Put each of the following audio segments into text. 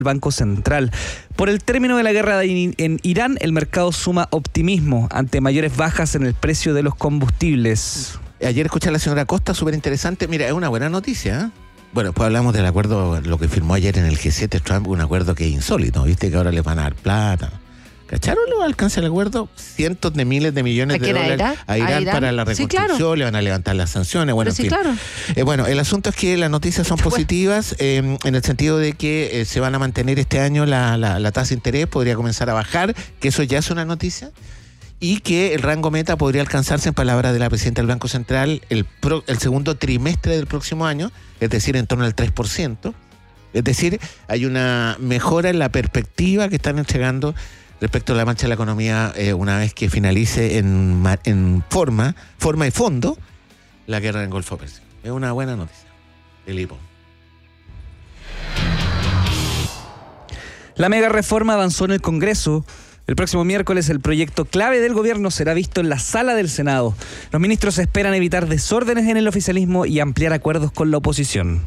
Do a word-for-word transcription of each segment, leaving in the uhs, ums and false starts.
Banco Central. Por el término de la guerra en Irán, el mercado suma optimismo ante mayores bajas en el precio de los combustibles. Ayer escuché a la señora Costa, súper interesante. Mira, es una buena noticia, ¿eh? Bueno, después hablamos del acuerdo, lo que firmó ayer en el G siete Trump, un acuerdo que es insólito, ¿viste? Que ahora les van a dar plata. ¿Cacharon lo alcanza el acuerdo? Cientos de miles de millones de dólares Irán? a Irán, ¿A Irán? para la reconstrucción, sí, claro. Le van a levantar las sanciones, bueno, sí, en fin. Claro. Eh, bueno, el asunto es que las noticias son positivas eh, en el sentido de que eh, se van a mantener este año la, la, la tasa de interés, podría comenzar a bajar, que eso ya es una noticia, y que el rango meta podría alcanzarse, en palabras de la presidenta del Banco Central, el, pro, el segundo trimestre del próximo año, es decir, en torno al tres por ciento. Es decir, hay una mejora en la perspectiva que están entregando respecto a la marcha de la economía eh, una vez que finalice en, en forma, forma y fondo la guerra en el Golfo Pérsico. Es una buena noticia. El hipo. La mega reforma avanzó en el Congreso. El próximo miércoles el proyecto clave del gobierno será visto en la sala del Senado. Los ministros esperan evitar desórdenes en el oficialismo y ampliar acuerdos con la oposición.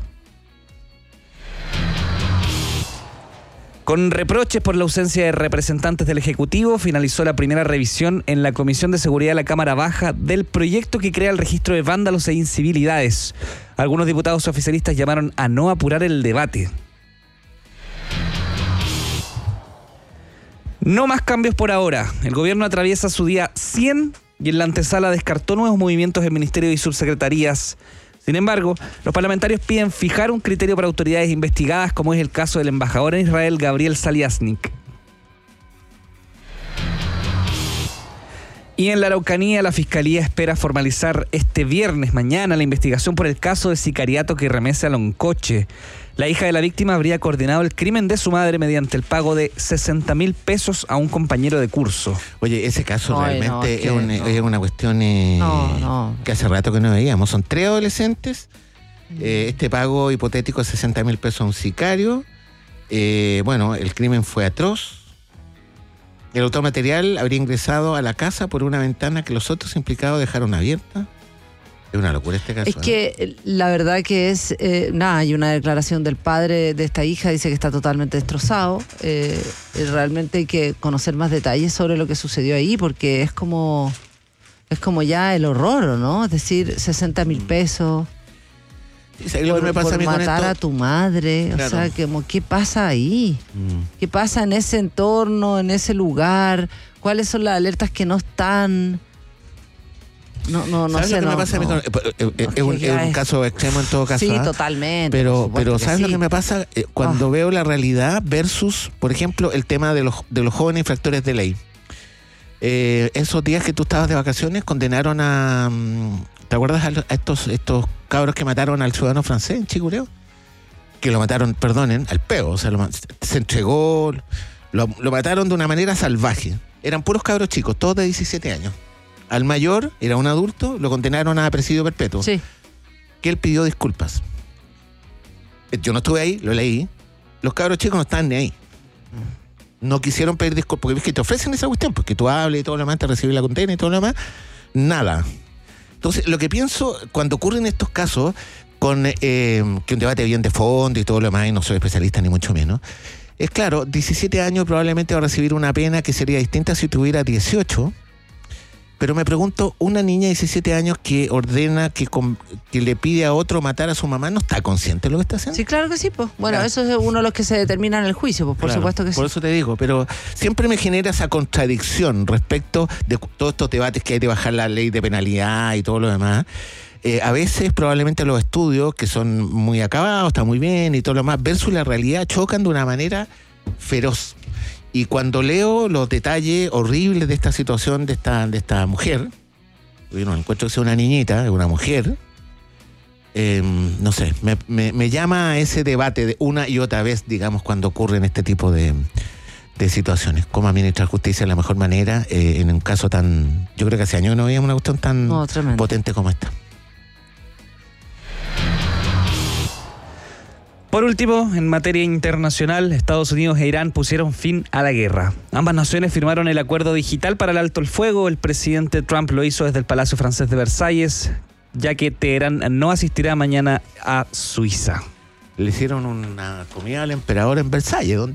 Con reproches por la ausencia de representantes del Ejecutivo, finalizó la primera revisión en la Comisión de Seguridad de la Cámara Baja del proyecto que crea el registro de vándalos e incivilidades. Algunos diputados oficialistas llamaron a no apurar el debate. No más cambios por ahora. El gobierno atraviesa su día cien y en la antesala descartó nuevos movimientos en ministerios y subsecretarías. Sin embargo, los parlamentarios piden fijar un criterio para autoridades investigadas, como es el caso del embajador en Israel, Gabriel Saliasnik. Y en la Araucanía, la Fiscalía espera formalizar este viernes, mañana, la investigación por el caso de sicariato que remece a Loncoche. La hija de la víctima habría coordinado el crimen de su madre mediante el pago de sesenta mil pesos a un compañero de curso. Oye, ese caso Ay, realmente no, es, es, un, no. es una cuestión eh, no, no. que hace rato que no veíamos. Son tres adolescentes. Eh, este pago hipotético de sesenta mil pesos a un sicario. Eh, bueno, el crimen fue atroz. El autor material habría ingresado a la casa por una ventana que los otros implicados dejaron abierta. Es una locura este caso. Es que ¿eh? La verdad que es, eh, nada, hay una declaración del padre de esta hija, dice que está totalmente destrozado. Eh, realmente hay que conocer más detalles sobre lo que sucedió ahí, porque es como, es como ya el horror, ¿no? Es decir, sesenta mil pesos. ¿Sabes lo que me pasa por a mí con matar esto? a tu madre, claro. O sea, como, ¿qué pasa ahí? Mm. ¿Qué pasa en ese entorno, en ese lugar? ¿Cuáles son las alertas que no están? No, no, no ¿Sabes sé, lo que no, me pasa a mí con, no. eh, eh, eh, es, un, es un caso extremo en todo caso. Sí, ¿eh? totalmente. Pero, pero ¿sabes sí. lo que me pasa? Eh, cuando oh. veo la realidad versus, por ejemplo, el tema de los, de los jóvenes infractores de ley. Eh, esos días que tú estabas de vacaciones condenaron a... ¿Te acuerdas a estos, estos cabros que mataron al ciudadano francés en Chicureo? Que lo mataron, perdonen, al peo. O sea, lo, se entregó, lo, lo mataron de una manera salvaje. Eran puros cabros chicos, todos de diecisiete años. Al mayor, era un adulto, lo condenaron a presidio perpetuo. Sí. Que él pidió disculpas. Yo no estuve ahí, lo leí. Los cabros chicos no están ni ahí. No quisieron pedir disculpas, porque es que te ofrecen esa cuestión, porque tú hables y todo lo demás, te recibes la condena y todo lo demás. Nada. Entonces, lo que pienso cuando ocurren estos casos, con eh, que un debate bien de fondo y todo lo demás, y no soy especialista ni mucho menos, es claro, diecisiete años probablemente va a recibir una pena que sería distinta si tuviera dieciocho, pero me pregunto, una niña de diecisiete años que ordena, que, con, que le pide a otro matar a su mamá, ¿no está consciente de lo que está haciendo? Sí, claro que sí, pues. Bueno, claro. Eso es uno de los que se determina en el juicio, pues por claro, supuesto que sí. Por eso te digo, pero siempre me genera esa contradicción respecto de todos estos debates que hay de bajar la ley de penalidad y todo lo demás. Eh, a veces probablemente los estudios, que son muy acabados, están muy bien y todo lo demás, versus la realidad, chocan de una manera feroz. Y cuando leo los detalles horribles de esta situación de esta, de esta mujer, yo no encuentro que sea una niñita, es una mujer, eh, no sé, me, me, me llama a ese debate de una y otra vez, digamos, cuando ocurren este tipo de, de situaciones. Cómo administrar justicia de la mejor manera eh, en un caso tan... Yo creo que hace años que no veíamos una cuestión tan no, potente como esta. Por último, en materia internacional, Estados Unidos e Irán pusieron fin a la guerra. Ambas naciones firmaron el acuerdo digital para el alto el fuego. El presidente Trump lo hizo desde el Palacio Francés de Versalles, ya que Teherán no asistirá mañana a Suiza. le hicieron una comida al emperador en Versalles, donde